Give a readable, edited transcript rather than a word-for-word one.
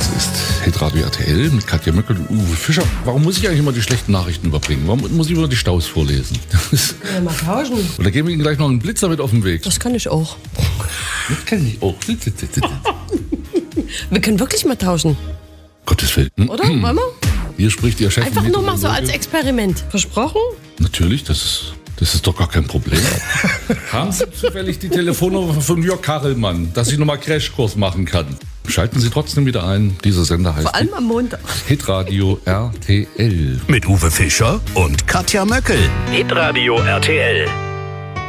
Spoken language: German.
Das ist Hitradio RTL mit Katja Möckel und Uwe Fischer. Warum muss ich eigentlich immer die schlechten Nachrichten überbringen? Warum muss ich immer die Staus vorlesen? Ja, mal tauschen. Und da geben wir Ihnen gleich noch einen Blitzer mit auf den Weg. Das kann ich auch. Das kann ich auch. Wir können wirklich mal tauschen, Gottes Willen. oder? Wollen wir? Hier spricht Ihr Chef. Einfach nur mal so als Experiment. Versprochen? Natürlich, das ist doch gar kein Problem. Haben Sie zufällig die Telefonnummer von Jörg Kachelmann, dass ich nochmal Crashkurs machen kann? Schalten Sie trotzdem wieder ein. Dieser Sender heißt Vor allem am Montag. Hitradio RTL. Mit Uwe Fischer und Katja Möckel. Hitradio RTL.